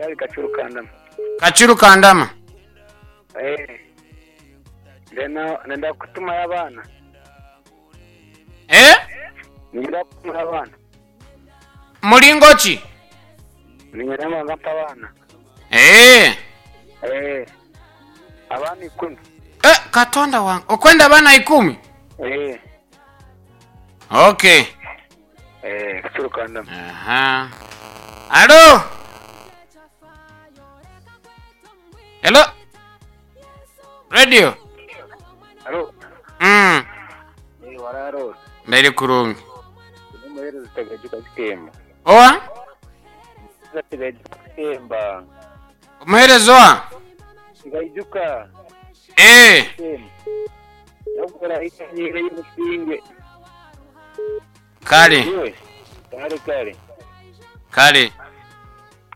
Kari kachurukandama. Kachurukandama. Nenda kutuma y'abana. Ngira kutuma y'abana. Mulingochi. Ngira ngapa abana. Abana 10. Katonda wangu. Okwenda abana 10? Okay. Kachurukandama. Aha. Hello. Hello. Radio. Hello. Wararo. Mbere kurungi. Numero zitegejuka zitemba. Owa? Zitegejuka zitemba. Umuherezo wa? Zigejuka. Nakora ikanyire y'umushinge. Kale. Kale.